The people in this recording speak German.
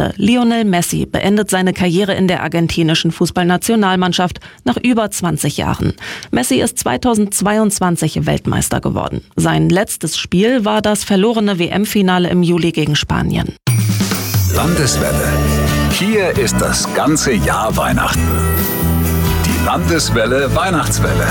Ende. Lionel Messi beendet seine Karriere in der argentinischen Fußballnationalmannschaft nach über 20 Jahren. Messi ist 2022 Weltmeister geworden. Sein letztes Spiel war das verlorene WM-Finale im Juli gegen Spanien. Landeswelle. Hier ist das ganze Jahr Weihnachten. Die Landeswelle Weihnachtswelle.